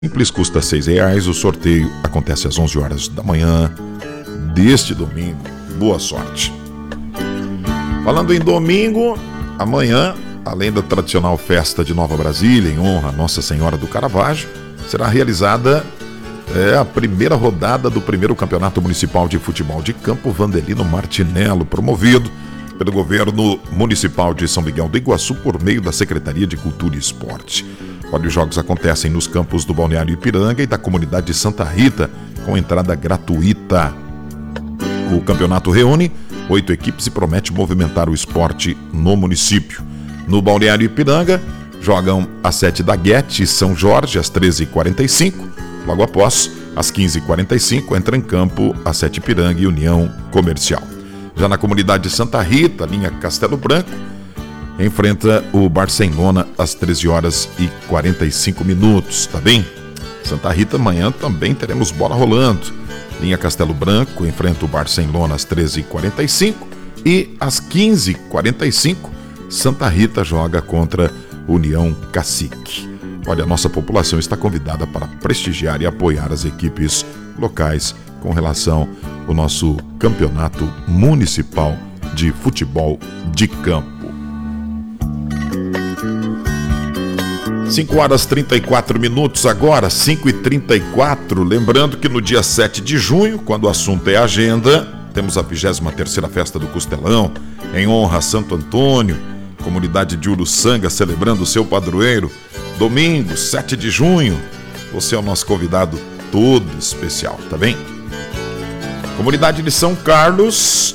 Simples, custa R$6. O sorteio acontece às 11 horas da manhã deste domingo. Boa sorte. Falando em domingo, amanhã, além da tradicional festa de Nova Brasília, em honra a Nossa Senhora do Caravaggio, será realizada a primeira rodada do primeiro Campeonato Municipal de Futebol de Campo Vandelino Martinello, promovido pelo Governo Municipal de São Miguel do Iguaçu por meio da Secretaria de Cultura e Esporte. Olha, os jogos acontecem nos campos do Balneário Ipiranga e da comunidade de Santa Rita, com entrada gratuita. O campeonato reúne 8 equipes e promete movimentar o esporte no município. No Balneário Ipiranga, jogam a 7 da Guete e São Jorge às 13h45. Logo após, às 15h45, entra em campo a 7 Ipiranga e União Comercial. Já na comunidade de Santa Rita, linha Castelo Branco, enfrenta o Barcelona às 13h45, tá bem? Santa Rita, amanhã também teremos bola rolando. Linha Castelo Branco enfrenta o Barcelona às 13h45 e às 15h45 Santa Rita joga contra União Cacique. Olha, a nossa população está convidada para prestigiar e apoiar as equipes locais com relação ao nosso campeonato municipal de futebol de campo. 5h34 agora, 5h34. Lembrando que no dia 7 de junho, quando o assunto é agenda, temos a 23ª Festa do Costelão, em honra a Santo Antônio, comunidade de Uruçanga celebrando o seu padroeiro. Domingo, 7 de junho, você é o nosso convidado todo especial, tá bem? Comunidade de São Carlos,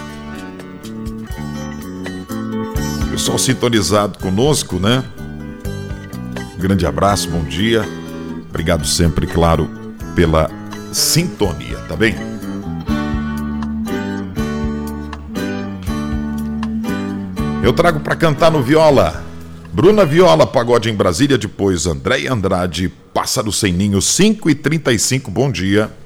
pessoal sintonizado conosco, né? Grande abraço, bom dia. Obrigado sempre, claro, pela sintonia, tá bem? Eu trago para cantar no viola Bruna Viola, Pagode em Brasília, depois Andréia Andrade, Pássaro Sem Ninho, 5h35, bom dia.